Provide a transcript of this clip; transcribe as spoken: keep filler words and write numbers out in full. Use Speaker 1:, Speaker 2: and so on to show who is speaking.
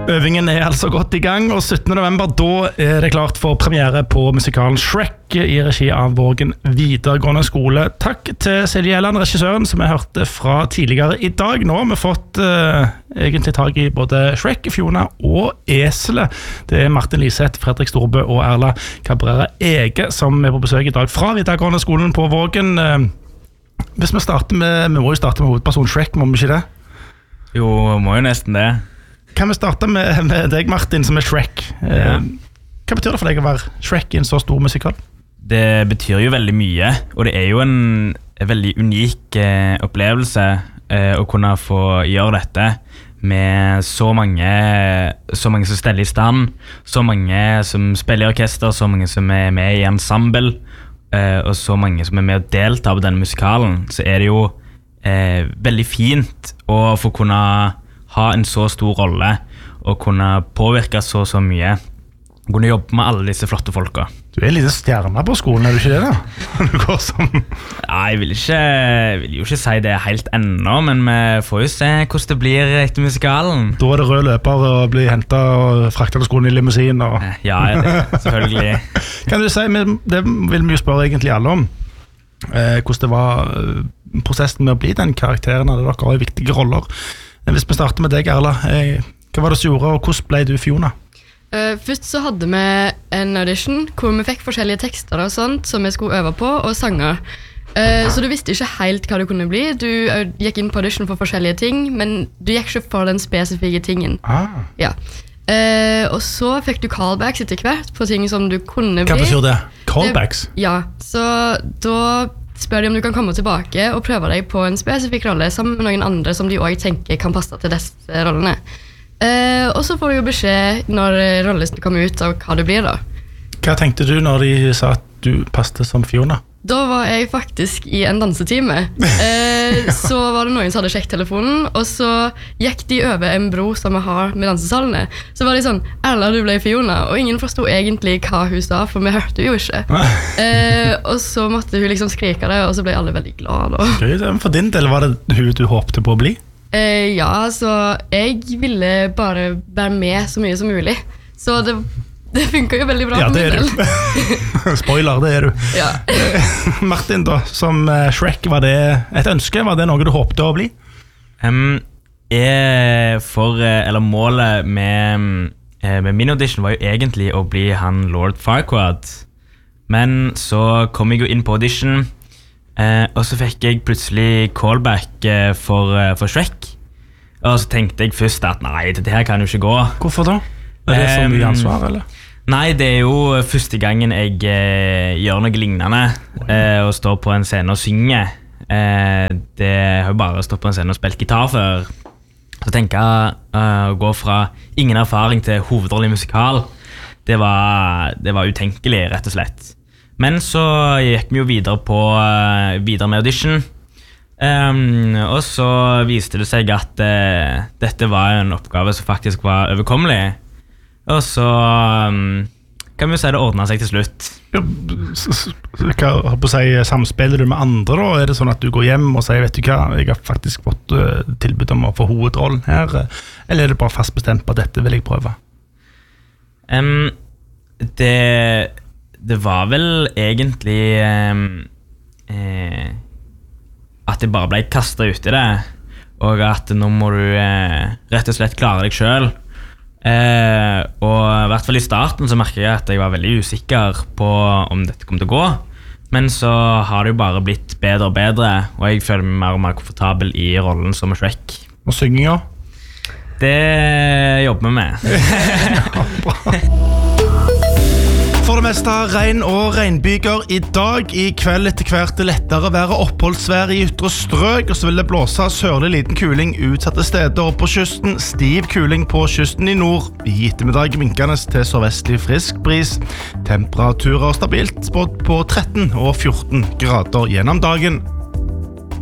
Speaker 1: Øvingen er altså godt i gang, og syttende november da er det klart for premiere på musikalen Shrek i regi av Vågen videregående skole. Takk til Silje Gjelland, regissøren, som jeg hørte fra tidligere i dag. Nå har vi fått uh, egentlig tag i både Shrek, Fiona og Eselet. Det er Martin Liseth, Fredrik Storbø og Erla Cabrera Ege som er på besøk i dag fra videregående skolen på Vågen. Uh, hvis vi starter med, vi må jo starte med hovedperson Shrek, må vi ikke det?
Speaker 2: Jo, må jo nesten det.
Speaker 1: Kan vi starte med, med deg, Martin, som er Shrek?
Speaker 2: Ja.
Speaker 1: Hva betyr det for deg å være Shrek i en så stor musikal?
Speaker 2: Det betyr jo veldig mye, og det er jo en, en veldig unik eh, opplevelse eh, å kunne få gjøre dette med så mange, så mange som steller i stand, så mange som spiller i orkester, så mange som er med i ensemble, eh, og så mange som er med å delta på denne musikalen. Så er det jo eh, veldig fint å få kunne ha en så stor rolle og kunne påvirke så så mye og kunne jobbe med alle disse flotte folka.
Speaker 1: Du er en liten stjerne på skolen, er du ikke det da? Du går som...
Speaker 2: Nei, jeg vil, ikke, jeg vil jo ikke si det helt ennå, men vi får jo se hvordan det blir etter musikalen. Da
Speaker 1: er det rød løper og blir hentet og fraktet til skolen i limousin og...
Speaker 2: Ja, det, selvfølgelig.
Speaker 1: Kan du si, det vil vi jo spørre egentlig alle om, eh, hvordan det var prosessen med å bli den karakteren, at dere har i viktige roller. Hvis vi starter med deg, Erla, hva var det som gjorde, og hvordan ble du Fiona?
Speaker 3: Uh, først så hadde vi en audition hvor vi fikk forskjellige tekster og sånt som vi skulle øve på, og sanger. Uh, så du visste ikke helt hva du kunne bli. Du uh, gikk inn på audition for forskjellige ting, men du gikk ikke for den spesifikke tingen.
Speaker 1: Ah.
Speaker 3: Ja. Uh, og så fikk du callbacks etter hvert på ting som du kunne bli.
Speaker 1: Hva betyr det? Callbacks?
Speaker 3: Det, ja, så da spør de om du kan komme tilbake og prøve deg på en spesifikk rolle sammen med noen andre som de også tenker kan passe til disse rollene. Uh, og så får du jo beskjed når rollelisten kommer ut av hva det blir da.
Speaker 1: Hva tenkte du når de sa at du passte som Fiona?
Speaker 3: Da var jeg faktisk i en dansetime. Uh, så var det noen som hadde sjekket telefonen, og så gikk de over en bro som vi har med dansesalene. Så var de sånn, Erla, du ble Fiona, og ingen forstod egentlig hva hun sa, for vi hørte jo ikke. Uh, og så måtte hun liksom skrike det, og så ble alle veldig glade.
Speaker 1: For din del, var det hun du håpte på å bli?
Speaker 3: Uh, ja, så jeg ville bare være med så mye som mulig. Så det, det funker jo veldig bra.
Speaker 1: Ja, det er du. Spoiler, det er du.
Speaker 3: Ja.
Speaker 1: Martin da, som Shrek, var det et ønske? Var det noe du håpte å bli?
Speaker 2: Um, jeg for, eller målet med, med min audition var jo egentlig å bli han Lord Farquaad. Men så kom jeg jo inn på audition, Uh, og så fikk jeg plutselig callback uh, for, uh, for Shrek. Og så tenkte jeg først at nei, dette her kan jo ikke gå.
Speaker 1: Hvorfor da? Er det så mye ansvar, eller?
Speaker 2: Nei, det er jo første gangen jeg uh, gjør noe lignende uh, og står på en scene og synger. Uh, det har jo bare stått på en scene og spilt gitar før. Så tenker jeg uh, å gå fra ingen erfaring til hovedrolle i musikal. Det var, det var utenkelig, rett og slett. Men så gikk vi jo videre, på, uh, videre med audition, um, og så viste det seg at uh, dette var en oppgave som faktisk var overkommelig. Og så um, kan vi jo si det ordnet seg til slutt.
Speaker 1: Ja, hva på å si, samspiller du med andre da? Er det sånn at du går hjem og sier, vet du hva, jeg har faktisk fått uh, tilbud om å få hovedrollen her, eller er det bare fast bestemt på at dette vil jeg prøve?
Speaker 2: Um, det... Det var vel egentlig eh, eh, at jeg bare ble kastet ut i det, og at nå må du eh, rett og slett klare deg selv. Eh, og i hvert fall i starten så merket jeg at jeg var veldig usikker på om dette kom til å gå. Men så har det jo bare blitt bedre og bedre, og jeg føler meg mer og mer komfortabel i rollen som Shrek.
Speaker 1: Og synginga?
Speaker 2: Det jobber vi med.
Speaker 1: Ja, bra. For det meste regn og regnbyger i dag. I kveld etter hvert det lettere være oppholdsvær i ytre strøk, og så vil det blåse sørlig liten kuling utsatte steder og på kysten. Stiv kuling på kysten i nord. I ettermiddag vinkende til sørvestlig frisk bris. Temperaturer stabilt spådd på tretten og fjorten grader gjennom dagen.